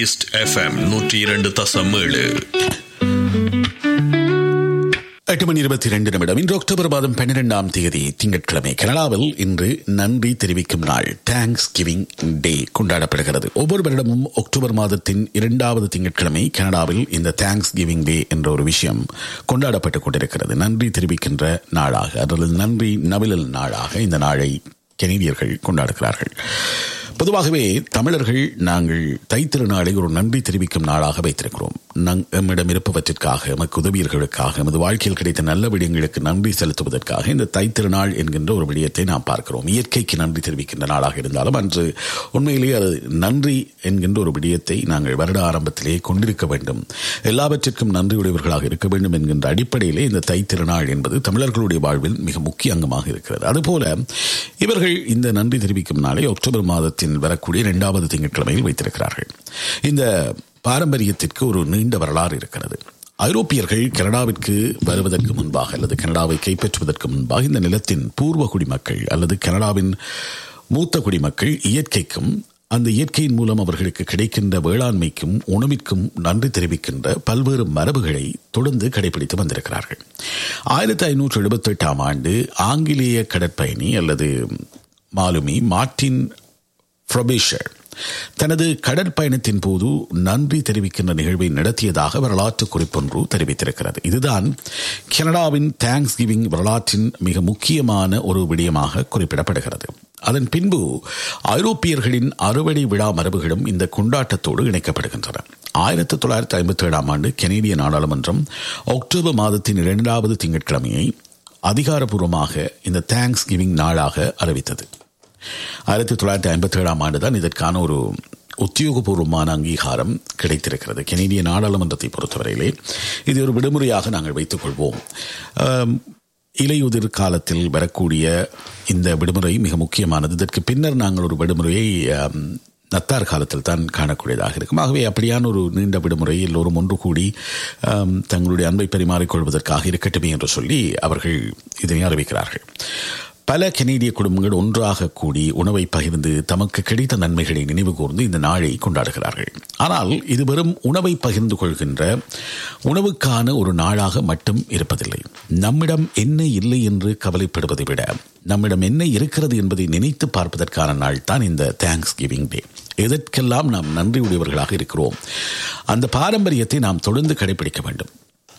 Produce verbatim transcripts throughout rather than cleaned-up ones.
East FM நூற்றி இரண்டு தசம் ஏழு. எட்டு மணி இருபத்தி இரண்டு நிமிடம். இன்று அக்டோபர் மாதம் பன்னிரெண்டாம் தேதி திங்கட்கிழமை. கனடாவில் இன்று நன்றி தெரிவிக்கும் நாள், தேங்க்ஸ் கிவிங் டே கொண்டாடப்படுகிறது. ஒவ்வொரு வருடமும் அக்டோபர் மாதத்தின் இரண்டாவது திங்கட்கிழமை கனடாவில் இந்த தேங்க்ஸ் கிவிங் டே என்ற ஒரு விஷயம் கொண்டாடப்பட்டுக் கொண்டிருக்கிறது. நன்றி தெரிவிக்கின்ற நாளாக, அல்லது நன்றி நவிழல் நாளாக இந்த நாளை கனடியர்கள் கொண்டாடுகிறார்கள். பொதுவாகவே தமிழர்கள் நாங்கள் தைத்திருநாளை ஒரு நன்றி தெரிவிக்கும் நாளாக வைத்திருக்கிறோம். நம்மிடம் இருப்பவற்றிற்காக, எமக்கு உதவியர்களுக்காக, எமது வாழ்க்கையில் கிடைத்த நல்ல விடயங்களுக்கு நன்றி செலுத்துவதற்காக இந்த தைத்திருநாள் என்கின்ற ஒரு விடயத்தை நாம் பார்க்கிறோம். இயற்கைக்கு நன்றி தெரிவிக்கின்ற நாளாக இருந்தாலும் அன்று உண்மையிலேயே அது நன்றி என்கின்ற ஒரு விடயத்தை நாங்கள் வருட ஆரம்பத்திலே கொண்டிருக்க வேண்டும், எல்லாவற்றிற்கும் நன்றியுடையவர்களாக இருக்க வேண்டும் என்கின்ற அடிப்படையிலே இந்த தைத்திருநாள் என்பது தமிழர்களுடைய வாழ்வில் மிக முக்கிய அங்கமாக இருக்கிறது. அதுபோல இவர்கள் இந்த நன்றி தெரிவிக்கும் நாளை அக்டோபர் மாதத்தின் வரக்கூடிய இரண்டாவது திங்கட்கிழமையில் வைத்திருக்கிறார்கள். இந்த பாரம்பரியத்திற்கு ஒரு நீண்ட வரலாறு இருக்கிறது. ஐரோப்பியர்கள் கனடாவிற்கு வருவதற்கு முன்பாக, அல்லது கனடாவை கைப்பற்றுவதற்கு முன்பாக, இந்த நிலத்தின் பூர்வ குடிமக்கள் அல்லது கனடாவின் மூத்த குடிமக்கள் இயற்கைக்கும் அந்த இயற்கையின் மூலம் அவர்களுக்கு கிடைக்கின்ற வேளாண்மைக்கும் உணவிற்கும் நன்றி தெரிவிக்கின்ற பல்வேறு மரபுகளை தொடர்ந்து கடைபிடித்து வந்திருக்கிறார்கள். ஆயிரத்தி ஐநூற்று எழுபத்தி எட்டாம் ஆண்டு ஆங்கிலேய கடற்பயணி அல்லது மாலுமி மார்டின் ஃப்ரொபிஷர் தனது கடற்பயணத்தின் போது நன்றி தெரிவிக்கின்ற நிகழ்வை நடத்தியதாக வரலாற்று குறிப்பொன்று தெரிவித்திருக்கிறது. இதுதான் கனடாவின் தேங்க்ஸ் கிவிங் வரலாற்றின் மிக முக்கியமான ஒரு விடயமாக குறிப்பிடப்படுகிறது. அதன் பின்பு ஐரோப்பியர்களின் அறுவடை விழா மரபுகளும் இந்த கொண்டாட்டத்தோடு இணைக்கப்படுகின்றன. ஆயிரத்தி தொள்ளாயிரத்தி ஐம்பத்தி ஏழாம் ஆண்டு கனேடிய நாடாளுமன்றம் அக்டோபர் மாதத்தின் இரண்டாவது திங்கட்கிழமையை அதிகாரப்பூர்வமாக இந்த தேங்க்ஸ் கிவிங் நாளாக அறிவித்தது. ஆயிரத்தி தொள்ளாயிரத்தி ஐம்பத்தி ஏழாம் ஆண்டு தான் இதற்கான ஒரு உத்தியோகபூர்வமான அங்கீகாரம் கிடைத்திருக்கிறது. கனேடிய நாடாளுமன்றத்தை பொறுத்தவரையிலே இது ஒரு விடுமுறையாக நாங்கள் வைத்துக் கொள்வோம். இலையுதிர் காலத்தில் வரக்கூடிய இந்த விடுமுறை மிக முக்கியமானது. இதற்கு பின்னர் நாங்கள் ஒரு விடுமுறையை நத்தார் காலத்தில் தான் காணக்கூடியதாக இருக்கும். ஆகவே அப்படியான ஒரு நீண்ட விடுமுறை எல்லோரும் ஒன்று கூடி தங்களுடைய அன்பை பரிமாறிக்கொள்வதற்காக இருக்கட்டுமே என்று சொல்லி அவர்கள் இதனை அறிவிக்கிறார்கள். பல கனேடிய குடும்பங்கள் ஒன்றாக கூடி உணவை பகிர்ந்து தமக்கு கிடைத்த நன்மைகளை நினைவு கூர்ந்து இந்த நாளை கொண்டாடுகிறார்கள். ஆனால் இது வெறும் உணவை பகிர்ந்து கொள்கின்ற உணவுக்கான ஒரு நாளாக மட்டும் இருப்பதில்லை. நம்மிடம் என்ன இல்லை என்று கவலைப்படுவதை விட நம்மிடம் என்ன இருக்கிறது என்பதை நினைத்து பார்ப்பதற்கான நாள் தான் இந்த தேங்க்ஸ் கிவிங் டே. எதற்கெல்லாம் நாம் நன்றியுடையவர்களாக இருக்கிறோம், அந்த பாரம்பரியத்தை நாம் தொடர்ந்து கடைபிடிக்க வேண்டும்.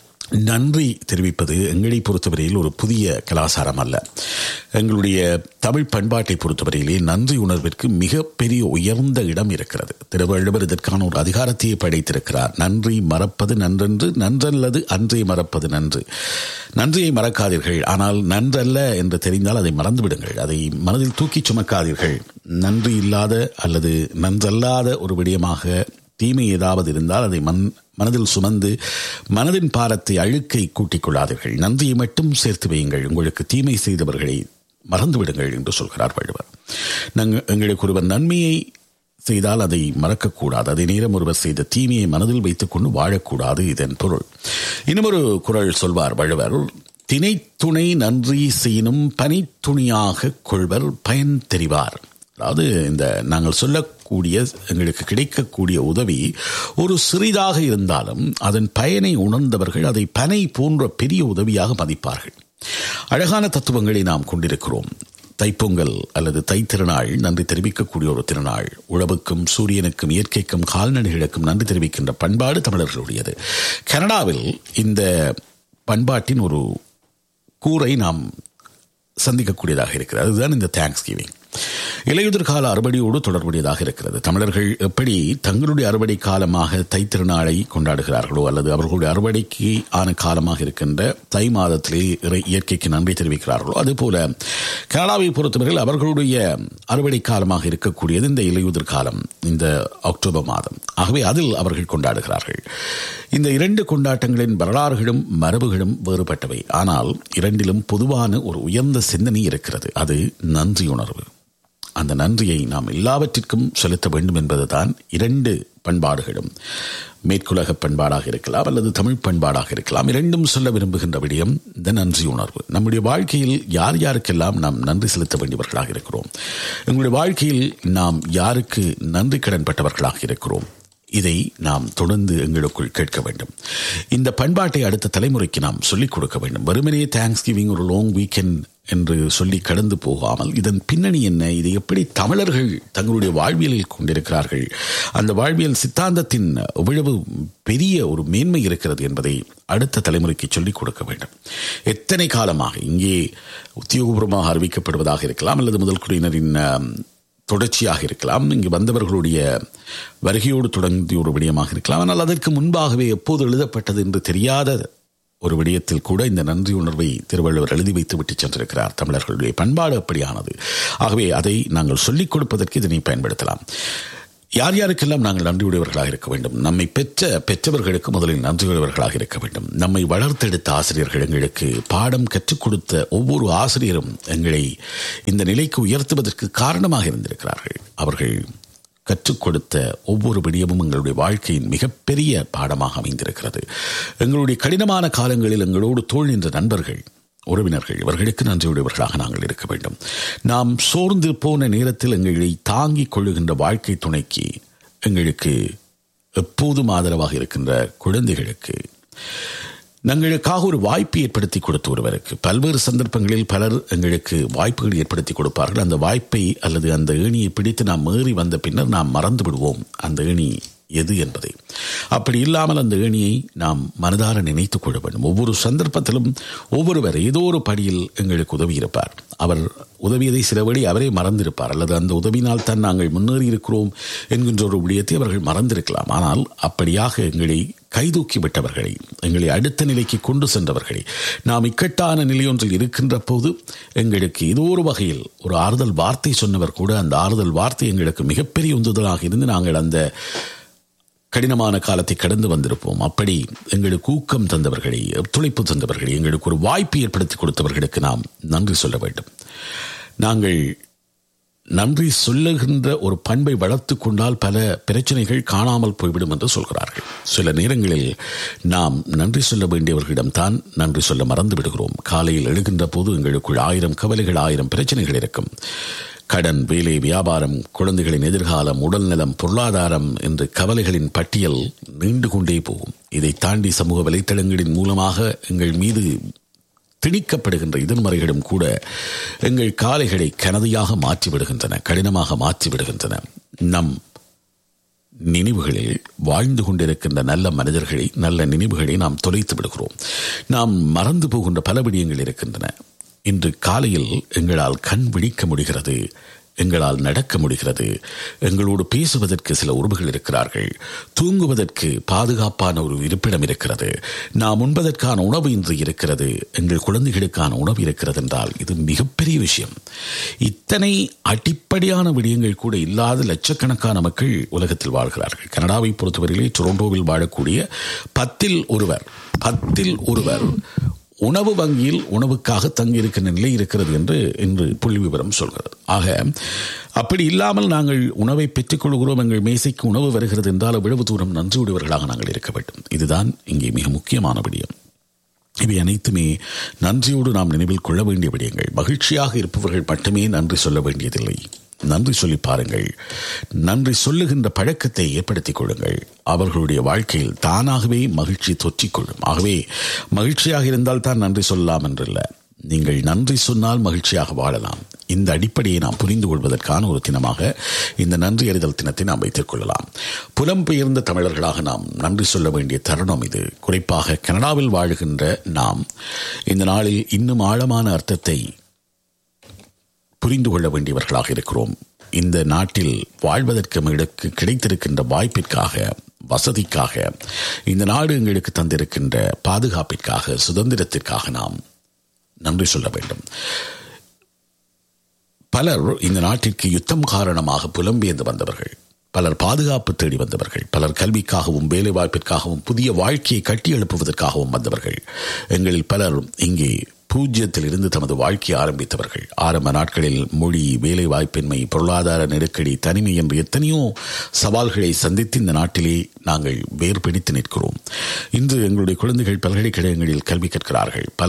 நன்றி தெரிவிப்பது எங்களை பொறுத்தவரையில் ஒரு புதிய கலாச்சாரம் அல்ல. எங்களுடைய தமிழ் பண்பாட்டை பொறுத்தவரையிலே நன்றி உணர்விற்கு மிக பெரிய உயர்ந்த இடம் இருக்கிறது. திருவள்ளுவர் இதற்கான ஒரு அதிகாரத்தையே படைத்திருக்கிறார். நன்றி மறப்பது நன்றென்று, நன்றல்லது அன்றே மறப்பது நன்று. நன்றியை மறக்காதீர்கள், ஆனால் நன்றல்ல என்று தெரிந்தால் அதை மறந்துவிடுங்கள், அதை மனதில் தூக்கி சுமக்காதீர்கள். நன்றி இல்லாத அல்லது நன்றல்லாத ஒரு விடயமாக தீமை ஏதாவது இருந்தால் அதை மண் மனதில் சுமந்து மனதின் பாரத்தை அழுக்கை கூட்டிக் கொள்ளாதீர்கள். நன்றியை மட்டும் சேர்த்து வையுங்கள், உங்களுக்கு தீமை செய்தவர்களை மறந்துவிடுங்கள் என்று சொல்கிறார் வள்ளுவர். நாங்கள் எங்களுக்கு ஒருவர் நன்மையை செய்தால் அதை மறக்கக்கூடாது, அதே நேரம் ஒருவர் செய்த தீமையை மனதில் வைத்துக் கொண்டு வாழக்கூடாது, இதன் பொருள். இன்னும் ஒரு குறள் சொல்வார் வள்ளுவர், தினை துணை நன்றி செய்யினும் பனித்துணியாக கொள்வர் பயன் தெரிவார். அதாவது இந்த நாங்கள் சொல்லக்கூடிய எங்களுக்கு கிடைக்கக்கூடிய உதவி ஒரு சிறிதாக இருந்தாலும் அதன் பயனை உணர்ந்தவர்கள் அதை பனை போன்ற பெரிய உதவியாக மதிப்பார்கள். அழகான தத்துவங்களை நாம் கொண்டிருக்கிறோம். தைப்பொங்கல் அல்லது தைத்திருநாள் நன்றி தெரிவிக்கக்கூடிய ஒரு திருநாள். உழவுக்கும் சூரியனுக்கும் இயற்கைக்கும் கால்நடைகளுக்கும் நன்றி தெரிவிக்கின்ற பண்பாடு தமிழர்களுடையது. கனடாவில் இந்த பண்பாட்டின் ஒரு கூரை நாம் சந்திக்கக்கூடியதாக இருக்கிறது. அதுதான் இந்த தேங்க்ஸ் கிவிங். இலையுதிர் கால அறுவடையோடு தொடர்புடையதாக இருக்கிறது. தமிழர்கள் எப்படி தங்களுடைய அறுவடை காலமாக தைத்திருநாளை கொண்டாடுகிறார்களோ, அல்லது அவர்களுடைய அறுவடைக்கு ஆன காலமாக இருக்கின்ற தை மாதத்திலே இயற்கைக்கு நன்றி தெரிவிக்கிறார்களோ, அதுபோல கனடாவை பொறுத்தவரையில் அவர்களுடைய அறுவடை காலமாக இருக்கக்கூடியது இந்த இலையுதிர் காலம், இந்த அக்டோபர் மாதம். ஆகவே அதில் அவர்கள் கொண்டாடுகிறார்கள். இந்த இரண்டு கொண்டாட்டங்களின் வரலாறுகளும் மரபுகளும் வேறுபட்டவை. ஆனால் இரண்டிலும் பொதுவான ஒரு உயர்ந்த சிந்தனை இருக்கிறது. அது நன்றி உணர்வு. அந்த நன்றியை நாம் எல்லாவற்றிற்கும் செலுத்த வேண்டும் என்பதுதான் இரண்டு பண்பாடுகளும், மேற்குலக பண்பாடாக இருக்கலாம் அல்லது தமிழ் பண்பாடாக இருக்கலாம், இரண்டும் சொல்ல விரும்புகின்ற விடயம் இந்த நன்றி உணர்வு. நம்முடைய வாழ்க்கையில் யார் யாருக்கெல்லாம் நாம் நன்றி செலுத்த வேண்டியவர்களாக இருக்கிறோம், எங்களுடைய வாழ்க்கையில் நாம் யாருக்கு நன்றி கடன் பட்டவர்களாக இருக்கிறோம், இதை நாம் தொடர்ந்து எங்களுக்குள் கேட்க வேண்டும். இந்த பண்பாட்டை அடுத்த தலைமுறைக்கு நாம் சொல்லிக் கொடுக்க வேண்டும். வெறுமனே தேங்க்ஸ் கிவிங் ஒரு லாங் வீக்கெண்ட் என்று சொல்லி கடந்து போகாமல் இதன் பின்னணி என்ன, இதை எப்படி தமிழர்கள் தங்களுடைய வாழ்வியலில் கொண்டிருக்கிறார்கள், அந்த வாழ்வியல் சித்தாந்தத்தின் எவ்வளவு பெரிய ஒரு மேன்மை இருக்கிறது என்பதை அடுத்த தலைமுறைக்கு சொல்லிக் கொடுக்க வேண்டும். எத்தனை காலமாக இங்கே உத்தியோகபூர்வமாக அறிவிக்கப்படுவதாக இருக்கலாம், அல்லது முதல் குடியினரின் தொடர்ச்சியாக இருக்கலாம், இங்கு வந்தவர்களுடைய வருகையோடு தொடங்கிய ஒரு விடயமாக இருக்கலாம். ஆனால் அதற்கு முன்பாகவே எப்போது எழுதப்பட்டது என்று தெரியாத ஒரு விடயத்தில் கூட இந்த நன்றி உணர்வை திருவள்ளுவர் எழுதி வைத்து விட்டு சென்றிருக்கிறார். தமிழர்களுடைய பண்பாடு அப்படியானது. ஆகவே அதை நாங்கள் சொல்லிக் கொடுப்பதற்கு இதனை பயன்படுத்தலாம். யார் யாருக்கெல்லாம் நாங்கள் நன்றியுடையவர்களாக இருக்க வேண்டும்? நம்மை பெற்ற பெற்றவர்களுக்கு முதலில் நன்றியுடையவர்களாக இருக்க வேண்டும். நம்மை வளர்த்தெடுத்த ஆசிரியர்கள், எங்களுக்கு பாடம் கற்றுக் கொடுத்த ஒவ்வொரு ஆசிரியரும் எங்களை இந்த நிலைக்கு உயர்த்துவதற்கு காரணமாக இருந்திருக்கிறார்கள். அவர்கள் கற்றுக் கொடுத்த ஒவ்வொரு விடயமும் எங்களுடைய வாழ்க்கையின் மிகப்பெரிய பாடமாக அமைந்திருக்கிறது. எங்களுடைய கடினமான காலங்களில் எங்களோடு தோள் நின்ற நண்பர்கள், உறவினர்கள், இவர்களுக்கு நன்றியுடையவர்களாக நாங்கள் இருக்க வேண்டும். நாம் சோர்ந்து போன நேரத்தில் எங்களை தாங்கிக் கொள்ளுகின்ற வாழ்க்கை துணைக்கு, எங்களுக்கு எப்போதும் ஆதரவாக இருக்கின்ற குழந்தைகளுக்கு, எங்களுக்காக ஒரு வாய்ப்பு ஏற்படுத்தி கொடுத்த ஒருவருக்கு, பல்வேறு சந்தர்ப்பங்களில் பலர் எங்களுக்கு வாய்ப்புகள் ஏற்படுத்தி கொடுப்பார்கள். அந்த வாய்ப்பை அல்லது அந்த ஏணியை பிடித்து நாம் ஏறி வந்த பின்னர் நாம் மறந்து விடுவோம் அந்த ஏணி எது என்பதை. அப்படி இல்லாமல் அந்த ஏணியை நாம் மனதார நினைத்துக் கொள்ள வேண்டும். ஒவ்வொரு சந்தர்ப்பத்திலும் ஒவ்வொருவர் ஏதோ ஒரு படியில் எங்களுக்கு உதவி இருப்பார். அவர் உதவியதை சில வழி அவரே மறந்திருப்பார், அல்லது அந்த உதவினால் தான் நாங்கள் முன்னேறி இருக்கிறோம் என்கின்ற ஒரு விடயத்தை அவர்கள் மறந்திருக்கலாம். ஆனால் அப்படியாக எங்களை கைதூக்கி விட்டவர்களை, எங்களை அடுத்த நிலைக்கு கொண்டு சென்றவர்களை, நாம் இக்கட்டான நிலையொன்றில் இருக்கின்ற போது எங்களுக்கு ஏதோ ஒரு வகையில் ஒரு ஆறுதல் வார்த்தை சொன்னவர் கூட அந்த ஆறுதல் வார்த்தை எங்களுக்கு மிகப்பெரிய உந்துதலாக இருந்து நாங்கள் அந்த கடினமான காலத்தை கடந்து வந்திருப்போம். அப்படி எங்களுக்கு ஊக்கம் தந்தவர்களை, ஒத்துழைப்பு தந்தவர்களை, எங்களுக்கு ஒரு வாய்ப்பு ஏற்படுத்தி கொடுத்தவர்களுக்கு நாம் நன்றி சொல்ல வேண்டும். நாங்கள் நன்றி சொல்லுகின்ற ஒரு பண்பை வளர்த்து கொண்டால் பல பிரச்சனைகள் காணாமல் போய்விடும் என்று சொல்கிறார்கள். சில நேரங்களில் நாம் நன்றி சொல்ல வேண்டியவர்களிடம் தான் நன்றி சொல்ல மறந்து விடுகிறோம். காலையில் எழுகின்ற போது எங்களுக்குள் ஆயிரம் கவலைகள், ஆயிரம் பிரச்சனைகள் இருக்கும். கடன், வேலை, வியாபாரம், குழந்தைகளின் எதிர்காலம், உடல்நலம், பொருளாதாரம் என்று கவலைகளின் பட்டியல் நீண்டு கொண்டே போகும். இதை தாண்டி சமூக வலைத்தளங்களின் மூலமாக எங்கள் மீது திணிக்கப்படுகின்ற எதிர்மறைகளும் கூட எங்கள் காலைகளை கனதியாக மாற்றிவிடுகின்றன, கடினமாக மாற்றிவிடுகின்றன. நம் நினைவுகளில் வாழ்ந்து கொண்டிருக்கின்ற நல்ல மனிதர்களை, நல்ல நினைவுகளை நாம் தொலைத்து விடுகிறோம். நாம் மறந்து போகின்ற பல விடயங்கள் இருக்கின்றன. இன்று காலையில் எங்களால் கண் விழிக்க முடிகிறது, எங்களால் நடக்க முடிகிறது, எங்களோடு பேசுவதற்கு சில உறவுகள் இருக்கிறார்கள், தூங்குவதற்கு பாதுகாப்பான ஒரு இருப்பிடம் இருக்கிறது, நாம் உண்பதற்கான உணவு இன்று இருக்கிறது, எங்கள் குழந்தைகளுக்கான உணவு இருக்கிறது என்றால் இது மிகப்பெரிய விஷயம். இத்தனை அடிப்படையான விடயங்கள் கூட இல்லாத லட்சக்கணக்கான மக்கள் உலகத்தில் வாழ்கிறார்கள். கனடாவை பொறுத்தவரையிலே டொரண்டோவில் வாழக்கூடிய பத்தில் ஒருவர் பத்தில் ஒருவர் உணவு வங்கியில் உணவுக்காக தங்கியிருக்கின்ற நிலை இருக்கிறது என்று இன்று புள்ளி விவரம் சொல்கிறது. ஆக அப்படி இல்லாமல் நாங்கள் உணவை பெற்றுக் கொள்கிறோம், எங்கள் மேசைக்கு உணவு வருகிறது என்றால் எவ்வளவு தூரம் நன்றியுடையவர்களாக நாங்கள் இருக்க வேண்டும். இதுதான் இங்கே மிக முக்கியமான விடயம். இவை அனைத்துமே நன்றியோடு நாம் நினைவில் கொள்ள வேண்டிய விடயங்கள். மகிழ்ச்சியாக இருப்பவர்கள் மட்டுமே நன்றி சொல்ல வேண்டியதில்லை. நன்றி சொல்லி பாருங்கள். நன்றி சொல்லுகின்ற பழக்கத்தை ஏற்படுத்திக் கொள்ளுங்கள். அவர்களுடைய வாழ்க்கையில் தானாகவே மகிழ்ச்சி தொற்றிக்கொள்ளும். ஆகவே மகிழ்ச்சியாக இருந்தால் தான் நன்றி சொல்லலாம் என்றில்ல, நீங்கள் நன்றி சொன்னால் மகிழ்ச்சியாக வாழலாம். இந்த அடிப்படையை நாம் புரிந்து கொள்வதற்கான ஒரு தினமாக இந்த நன்றி அறிதல் தினத்தை நாம் வைத்துக் கொள்ளலாம். புலம்பெயர்ந்த தமிழர்களாக நாம் நன்றி சொல்ல வேண்டிய தருணம் இது. குறிப்பாக கனடாவில் வாழுகின்ற நாம் இந்த நாளில் இன்னும் ஆழமான அர்த்தத்தை புரிந்து கொள்ள வேண்டியவர்களாக இருக்கிறோம். இந்த நாட்டில் வாழ்வதற்கு எங்களுக்கு கிடைத்திருக்கின்ற வாய்ப்பிற்காக, வசதிக்காக, இந்த நாடு எங்களுக்கு தந்திருக்கின்ற பாதுகாப்பிற்காக, சுதந்திரத்திற்காக நாம் நன்றி சொல்ல வேண்டும். பலர் இந்த நாட்டிற்கு யுத்தம் காரணமாக புலம்பெயர்ந்து வந்தவர்கள், பலர் பாதுகாப்பு தேடி வந்தவர்கள், பலர் கல்விக்காகவும் வேலை வாய்ப்பிற்காகவும் புதிய வாழ்க்கையை கட்டி எழுப்புவதற்காகவும் வந்தவர்கள். எங்களில் பலர் இங்கே பூஜ்ஜியத்தில் இருந்து தமது வாழ்க்கையை ஆரம்பித்தவர்கள். ஆரம்ப நாட்களில் மொழி, வேலை வாய்ப்பின்மை, பொருளாதார நெருக்கடி, தனிமை என்று எத்தனையோ சவால்களை சந்தித்து இந்த நாட்டிலே நாங்கள் வேர் பிடித்து நிற்கிறோம். இன்று எங்களுடைய குழந்தைகள் பல்கலைக்கழகங்களில் கல்வி கற்கிறார்கள். பலர்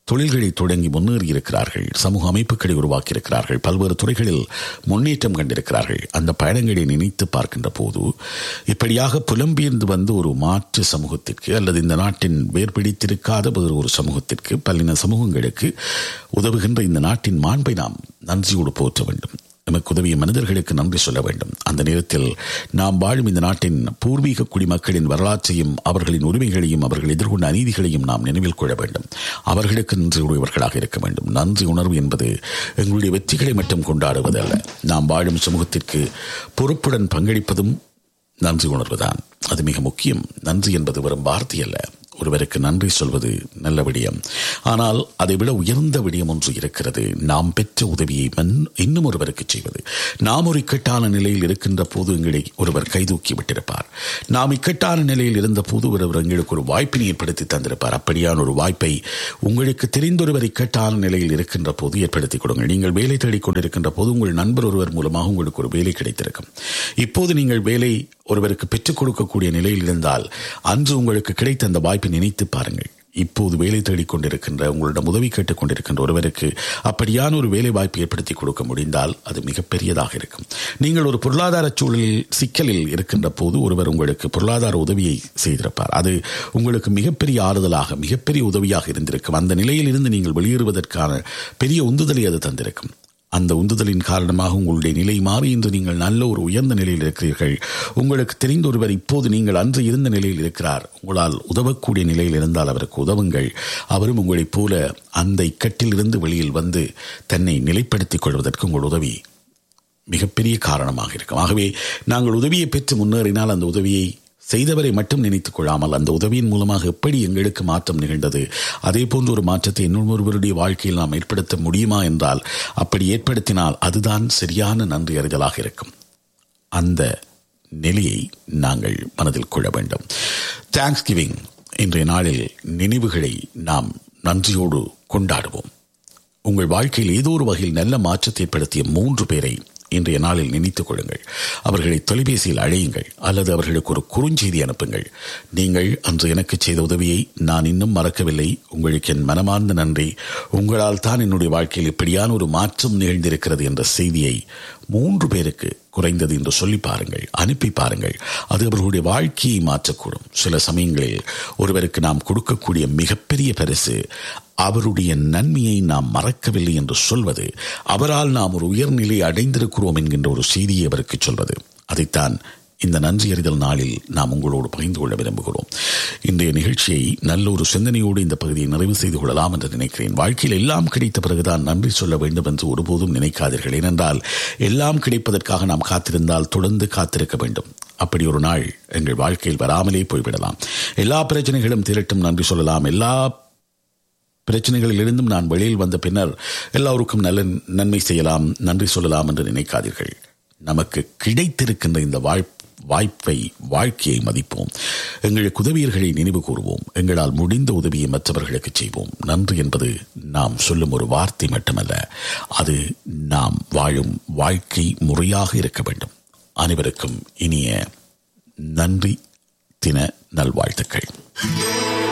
தொழில்களை தொடங்கி முன்னேறி இருக்கிறார்கள், சமூக அமைப்புகளை உருவாக்கி இருக்கிறார்கள், பல்வேறு துறைகளில் முன்னேற்றம் கண்டிருக்கிறார்கள். அந்த பயணங்களை நினைத்து பார்க்கின்ற போது இப்படியாக புலம்பெயர்ந்து வந்து ஒரு மாற்று சமூகத்திற்கு அல்லது இந்த நாட்டின் வேர் பிடித்திருக்காத ஒரு சமூகத்திற்கு, பல்லின சமூகங்களுக்கு உதவுகின்ற இந்த நாட்டின் மாண்பை நாம் நன்றியோடு போற்ற வேண்டும். நமக்கு உதவிய மனிதர்களுக்கு நன்றி சொல்ல வேண்டும். அந்த நேரத்தில் நாம் வாழும் இந்த நாட்டின் பூர்வீக குடிமக்களின் வரலாற்றையும் அவர்களின் உரிமைகளையும் அவர்கள் எதிர்கொண்ட அநீதிகளையும் நாம் நினைவில் கொள்ள வேண்டும். அவர்களுக்கு நன்றி உடையவர்களாக இருக்க வேண்டும். நன்றி உணர்வு என்பது எங்களுடைய வெற்றிகளை மட்டும் கொண்டாடுவது அல்ல, நாம் வாழும் சமூகத்திற்கு பொறுப்புடன் பங்களிப்பதும் நன்றி உணர்வுதான். அது மிக முக்கியம். நன்றி என்பது வெறும் வார்த்தை அல்ல, ஒருவருக்கு நன்றி சொல்வது நல்ல விடயம். ஆனால் அதை விட உயர்ந்த விடயம் ஒன்று இருக்கிறது. நாம் பெற்ற உதவியை இன்னும் ஒருவருக்கு செய்வது. நாம் ஒரு இக்கட்டான நிலையில் இருக்கின்ற போது எங்களை ஒருவர் கைதூக்கி விட்டிருப்பார். நாம் இக்கட்டான நிலையில் இருந்த போது ஒருவர் எங்களுக்கு ஒரு வாய்ப்பினை ஏற்படுத்தி தந்திருப்பார். அப்படியான ஒரு வாய்ப்பை உங்களுக்கு தெரிந்தொருவர் இக்கட்டான நிலையில் இருக்கின்ற போது ஏற்படுத்திக் கொடுங்கள். நீங்கள் வேலை தேடிக் கொண்டிருக்கின்ற போது உங்கள் நண்பர் ஒருவர் மூலமாக உங்களுக்கு ஒரு வேலை கிடைத்திருக்கும். இப்போது நீங்கள் வேலை ஒருவருக்கு பெற்றுக் கொடுக்கக்கூடிய நிலையில் இருந்தால் அன்று உங்களுக்கு கிடைத்த அந்த வாய்ப்பை நினைத்து பாருங்கள். இப்போது வேலை தேடிக் கொண்டிருக்கின்ற, உங்களிடம் உதவி கேட்டுக் கொண்டிருக்கின்ற ஒருவருக்கு அப்படியான ஒரு வேலை வாய்ப்பு ஏற்படுத்தி கொடுக்க முடிந்தால் அது மிகப்பெரியதாக இருக்கும். நீங்கள் ஒரு பொருளாதார சூழலில் சிக்கலில் இருக்கின்ற போது ஒருவர் உங்களுக்கு பொருளாதார உதவியை செய்திருப்பார். அது உங்களுக்கு மிகப்பெரிய ஆறுதலாக, மிகப்பெரிய உதவியாக இருந்திருக்கும். அந்த நிலையில் இருந்து நீங்கள் வெளியேறுவதற்கான பெரிய உந்துதலை அது தந்திருக்கும். அந்த உந்துதலின் காரணமாக உங்களுடைய நிலை மாறி இன்று நீங்கள் நல்ல ஒரு உயர்ந்த நிலையில் இருக்கிறீர்கள். உங்களுக்கு தெரிந்த ஒருவர் இப்போது நீங்கள் அன்று இருந்த நிலையில் இருக்கிறார். உங்களால் உதவக்கூடிய நிலையில் இருந்தால் அவருக்கு உதவுங்கள். அவரும் உங்களைப் போல அந்த இக்கட்டில் இருந்து வெளியில் வந்து தன்னை நிலைப்படுத்திக் கொள்வதற்கு உங்கள் உதவி மிகப்பெரிய காரணமாக இருக்கும். ஆகவே நாங்கள் உதவியை பெற்று முன்னேறினால் அந்த உதவியை செய்தவரை மட்டும் நினைத்துக் கொள்ளாமல் அந்த உதவியின் மூலமாக எப்படி எங்களுக்கு மாற்றம் நிகழ்ந்தது, அதே போன்ற ஒரு மாற்றத்தை இன்னொருவருடைய வாழ்க்கையில் நாம் ஏற்படுத்த முடியுமா என்றால், அப்படி ஏற்படுத்தினால் அதுதான் சரியான நன்றி அறிதலாக இருக்கும். அந்த நிலையை நாங்கள் மனதில் கொள்ள வேண்டும். தேங்க்ஸ் கிவிங் இன்றைய நாளில் நினைவுகளை நாம் நன்றியோடு கொண்டாடுவோம். உங்கள் வாழ்க்கையில் ஏதோ ஒரு வகையில் நல்ல மாற்றத்தை ஏற்படுத்திய மூன்று பேரை இன்றைய நாளில் நினைத்துக் கொள்ளுங்கள். அவர்களை தொலைபேசியில் அழையுங்கள் அல்லது அவர்களுக்கு ஒரு குறுஞ்செய்தி அனுப்புங்கள். நீங்கள் அன்று எனக்கு செய்த உதவியை நான் இன்னும் மறக்கவில்லை, உங்களுக்கு என் மனமார்ந்த நன்றி, உங்களால் தான் என்னுடைய வாழ்க்கையில் இப்படியான ஒரு மாற்றம் நிகழ்ந்திருக்கிறது என்ற செய்தியை மூன்று பேருக்கு குறைந்தது என்று சொல்லி பாருங்கள், அனுப்பி பாருங்கள். அது அவர்களுடைய வாழ்க்கையை மாற்றக்கூடும். சில சமயங்களில் ஒருவருக்கு நாம் கொடுக்கக்கூடிய மிகப்பெரிய பரிசு அவருடைய நன்மையை நாம் மறக்கவில்லை என்று சொல்வது, அவரால் நாம் ஒரு உயர்நிலை அடைந்திருக்கிறோம் என்கின்ற ஒரு செய்தியை அவருக்கு சொல்வது. அதைத்தான் இந்த நன்றி அறிதல் நாளில் நாம் உங்களோடு பகிர்ந்து கொள்ள விரும்புகிறோம். இன்றைய நிகழ்ச்சியை நல்ல ஒரு சிந்தனையோடு இந்த பகுதியை நிறைவு செய்து கொள்ளலாம் என்று நினைக்கிறேன். வாழ்க்கையில் எல்லாம் கிடைத்த பிறகுதான் நன்றி சொல்ல வேண்டும் என்று ஒருபோதும் நினைக்காதீர்கள். ஏனென்றால் எல்லாம் கிடைப்பதற்காக நாம் காத்திருந்தால் தொடர்ந்து காத்திருக்க வேண்டும். அப்படி ஒரு நாள் எங்கள் வாழ்க்கையில் வராமலே போய்விடலாம். எல்லா பிரச்சனைகளும் தீரட்டும் நன்றி சொல்லலாம், எல்லா பிரச்சனைகளில் இருந்தும் நான் வெளியில் வந்த பின்னர் எல்லோருக்கும் நல்ல நன்மை செய்யலாம், நன்றி சொல்லலாம் என்று நினைக்காதீர்கள். நமக்கு கிடைத்திருக்கின்ற இந்த வாய்ப்பை, வாழ்க்கையை மதிப்போம். எங்களுக்கு உதவியர்களை நினைவு கூறுவோம். எங்களால் முடிந்த உதவியை மற்றவர்களுக்கு செய்வோம். நன்றி என்பது நாம் சொல்லும் ஒரு வார்த்தை மட்டுமல்ல, அது நாம் வாழும் வாழ்க்கை முறையாக இருக்க வேண்டும். அனைவருக்கும் இனிய நன்றி தின நல்வாழ்த்துக்கள்.